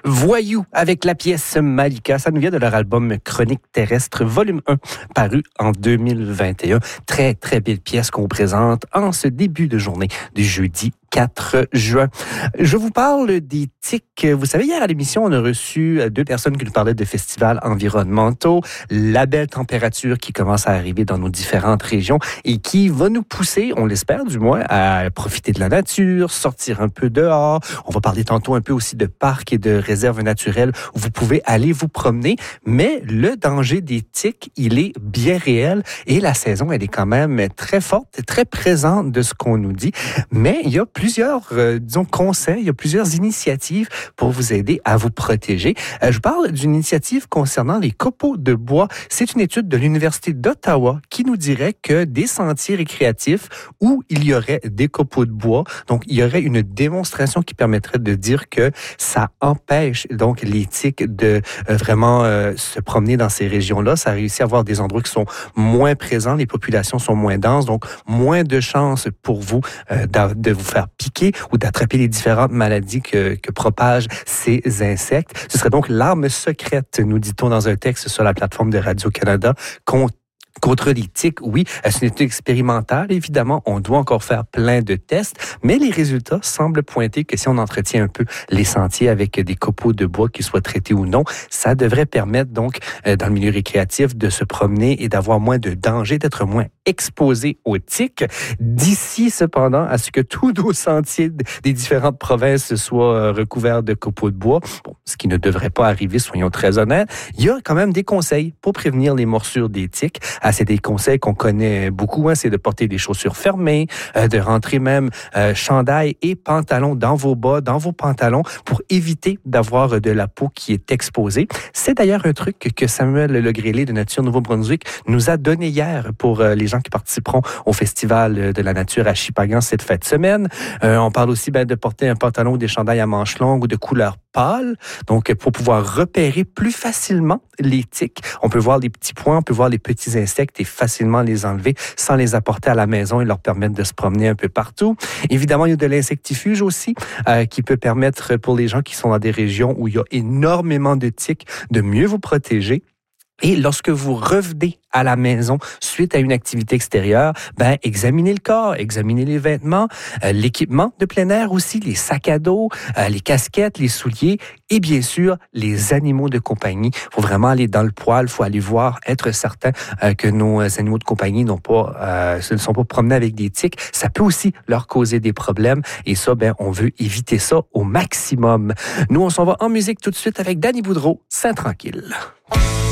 Voyou avec la pièce Malika. Ça nous vient de leur album Chronique terrestre, volume 1, paru en 2021. Très, très belle pièce qu'on vous présente en ce début de journée du jeudi 4 juin. Je vous parle des tiques. Vous savez, hier à l'émission, on a reçu deux personnes qui nous parlaient de festivals environnementaux, la belle température qui commence à arriver dans nos différentes régions et qui va nous pousser, on l'espère du moins, à profiter de la nature, sortir un peu dehors. On va parler tantôt un peu aussi de parcs et de réserves naturelles où vous pouvez aller vous promener. Mais le danger des tiques, il est bien réel et la saison, elle est quand même très forte, très présente de ce qu'on nous dit. Mais il y a plusieurs, conseils, il y a plusieurs initiatives pour vous aider à vous protéger. Je parle d'une initiative concernant les copeaux de bois. C'est une étude de l'Université d'Ottawa qui nous dirait que des sentiers récréatifs où il y aurait des copeaux de bois, donc il y aurait une démonstration qui permettrait de dire que ça empêche donc les tiques de vraiment se promener dans ces régions-là. Ça réussit à avoir des endroits qui sont moins présents, les populations sont moins denses, donc moins de chances pour vous de vous faire piquer ou d'attraper les différentes maladies que propagent ces insectes. Ce serait donc l'arme secrète, nous dit-on dans un texte sur la plateforme de Radio-Canada, contre les tiques, oui, c'est une étude expérimentale, évidemment. On doit encore faire plein de tests, mais les résultats semblent pointer que si on entretient un peu les sentiers avec des copeaux de bois, qu'ils soient traités ou non, ça devrait permettre donc, dans le milieu récréatif, de se promener et d'avoir moins de danger, d'être moins exposé aux tiques. D'ici, cependant, à ce que tous nos sentiers des différentes provinces soient recouverts de copeaux de bois, bon, ce qui ne devrait pas arriver, soyons très honnêtes, il y a quand même des conseils pour prévenir les morsures des tiques. C'est des conseils qu'on connaît beaucoup, c'est de porter des chaussures fermées, de rentrer même chandail et pantalon dans vos bas, dans vos pantalons pour éviter d'avoir de la peau qui est exposée. C'est d'ailleurs un truc que Samuel Legrélé de Nature Nouveau-Brunswick nous a donné hier pour les gens qui participeront au Festival de la nature à Shippagan cette fin de semaine. On parle aussi de porter un pantalon ou des chandails à manches longues ou de couleur pâle, donc pour pouvoir repérer plus facilement les tiques. On peut voir les petits points, on peut voir les petits insectes et facilement les enlever sans les apporter à la maison et leur permettre de se promener un peu partout. Évidemment, il y a de l'insectifuge aussi qui peut permettre pour les gens qui sont dans des régions où il y a énormément de tiques de mieux vous protéger. Et lorsque vous revenez à la maison suite à une activité extérieure, examinez le corps, examinez les vêtements, l'équipement de plein air aussi, les sacs à dos, les casquettes, les souliers et bien sûr les animaux de compagnie. Il faut vraiment aller dans le poil, il faut aller voir, être certain que nos animaux de compagnie ne sont pas promenés avec des tiques. Ça peut aussi leur causer des problèmes et ça, on veut éviter ça au maximum. Nous, on s'en va en musique tout de suite avec Danny Boudreau, Saint Tranquille.